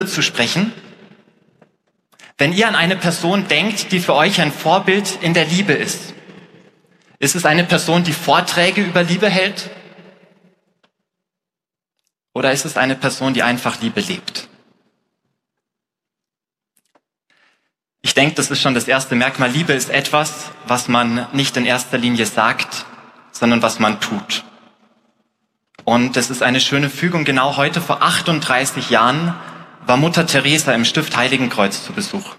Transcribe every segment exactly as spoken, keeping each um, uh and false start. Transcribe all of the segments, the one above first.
zu sprechen. Wenn ihr an eine Person denkt, die für euch ein Vorbild in der Liebe ist, ist es eine Person, die Vorträge über Liebe hält? Oder ist es eine Person, die einfach Liebe lebt? Ich denke, das ist schon das erste Merkmal. Liebe ist etwas, was man nicht in erster Linie sagt, sondern was man tut. Und es ist eine schöne Fügung. Genau heute vor achtunddreißig Jahren war Mutter Teresa im Stift Heiligenkreuz zu Besuch.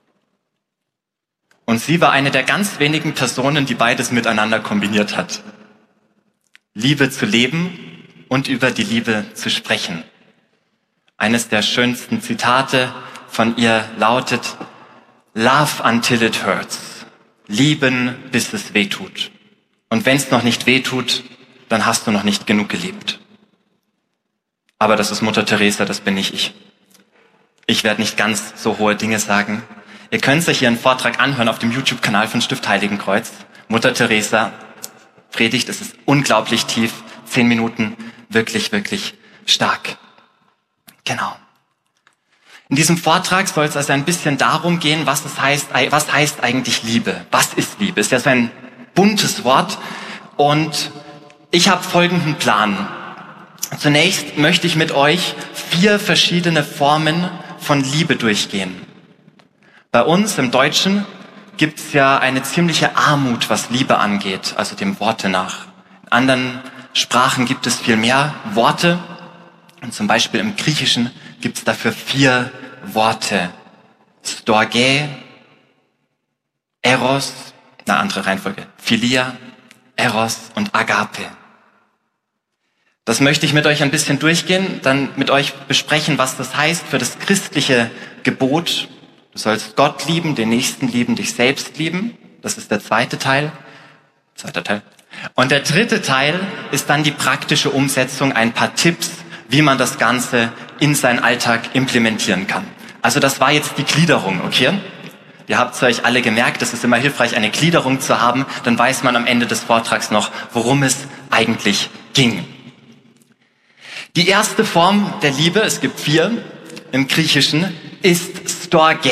Und sie war eine der ganz wenigen Personen, die beides miteinander kombiniert hat. Liebe zu leben und über die Liebe zu sprechen. Eines der schönsten Zitate von ihr lautet: Love until it hurts. Lieben, bis es weh tut. Und wenn es noch nicht weh tut, dann hast du noch nicht genug gelebt. Aber das ist Mutter Teresa, das bin nicht ich. Ich werde nicht ganz so hohe Dinge sagen. Ihr könnt euch ihren Vortrag anhören auf dem YouTube-Kanal von Stift Heiligenkreuz. Mutter Teresa predigt, es ist unglaublich tief. Zehn Minuten, wirklich, wirklich stark. Genau. In diesem Vortrag soll es also ein bisschen darum gehen, was es heißt, was heißt eigentlich Liebe? Was ist Liebe? Ist ja so ein buntes Wort. Und ich habe folgenden Plan. Zunächst möchte ich mit euch vier verschiedene Formen von Liebe durchgehen. Bei uns im Deutschen gibt es ja eine ziemliche Armut, was Liebe angeht, also dem Worte nach. In anderen Sprachen gibt es viel mehr Worte. Und zum Beispiel im Griechischen gibt es dafür vier Worte. Storge, Eros, eine andere Reihenfolge, Philia, Eros und Agape. Das möchte ich mit euch ein bisschen durchgehen, dann mit euch besprechen, was das heißt für das christliche Gebot. Du sollst Gott lieben, den Nächsten lieben, dich selbst lieben. Das ist der zweite Teil. Zweiter Teil. Und der dritte Teil ist dann die praktische Umsetzung, ein paar Tipps, wie man das Ganze in seinen Alltag implementieren kann. Also das war jetzt die Gliederung, okay? Ihr habt es euch alle gemerkt, es ist immer hilfreich, eine Gliederung zu haben. Dann weiß man am Ende des Vortrags noch, worum es eigentlich ging. Die erste Form der Liebe, es gibt vier im Griechischen, ist Storge.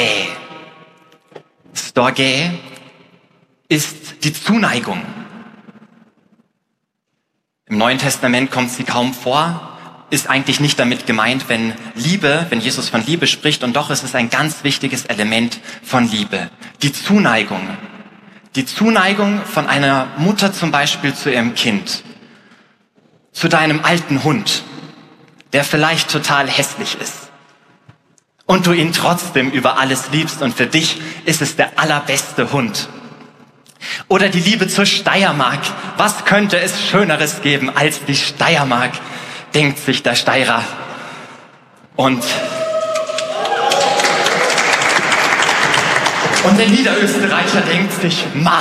Storge ist die Zuneigung. Im Neuen Testament kommt sie kaum vor, ist eigentlich nicht damit gemeint, wenn Liebe, wenn Jesus von Liebe spricht, und doch ist es ein ganz wichtiges Element von Liebe. Die Zuneigung. Die Zuneigung von einer Mutter zum Beispiel zu ihrem Kind, zu deinem alten Hund, der vielleicht total hässlich ist und du ihn trotzdem über alles liebst und für dich ist es der allerbeste Hund. Oder die Liebe zur Steiermark. Was könnte es Schöneres geben als die Steiermark, denkt sich der Steirer. Und, und der Niederösterreicher denkt sich, ma,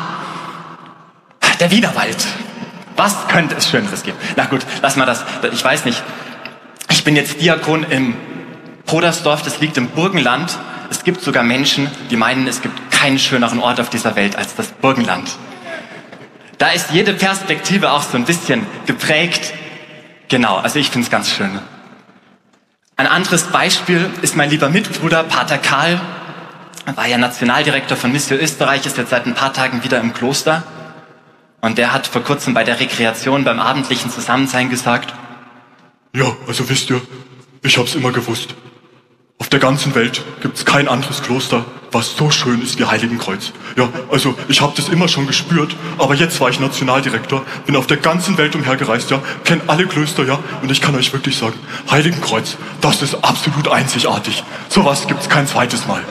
der Wienerwald. Was könnte es Schöneres geben? Na gut, lass mal das, ich weiß nicht. Ich bin jetzt Diakon im Podersdorf, das liegt im Burgenland. Es gibt sogar Menschen, die meinen, es gibt keinen schöneren Ort auf dieser Welt als das Burgenland. Da ist jede Perspektive auch so ein bisschen geprägt. Genau, also ich finde es ganz schön. Ein anderes Beispiel ist mein lieber Mitbruder, Pater Karl. Er war ja Nationaldirektor von Missio Österreich, ist jetzt seit ein paar Tagen wieder im Kloster. Und der hat vor kurzem bei der Rekreation beim abendlichen Zusammensein gesagt, ja, also wisst ihr, ich hab's immer gewusst. Auf der ganzen Welt gibt's kein anderes Kloster, was so schön ist wie Heiligenkreuz. Ja, also ich habe das immer schon gespürt, aber jetzt war ich Nationaldirektor, bin auf der ganzen Welt umhergereist, ja, kenne alle Klöster, ja, und ich kann euch wirklich sagen, Heiligenkreuz, das ist absolut einzigartig. Sowas gibt's kein zweites Mal.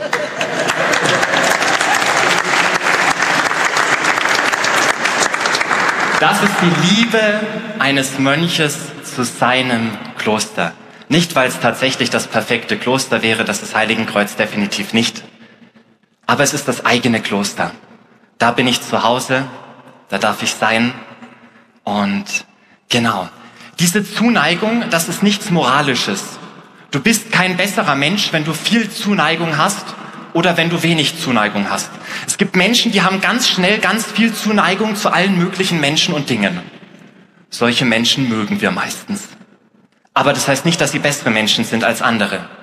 Das ist die Liebe eines Mönches zu seinem Kloster. Nicht, weil es tatsächlich das perfekte Kloster wäre, das ist Heiligenkreuz definitiv nicht. Aber es ist das eigene Kloster. Da bin ich zu Hause, da darf ich sein. Und genau, diese Zuneigung, das ist nichts Moralisches. Du bist kein besserer Mensch, wenn du viel Zuneigung hast oder wenn du wenig Zuneigung hast. Es gibt Menschen, die haben ganz schnell ganz viel Zuneigung zu allen möglichen Menschen und Dingen. Solche Menschen mögen wir meistens. Aber das heißt nicht, dass sie bessere Menschen sind als andere.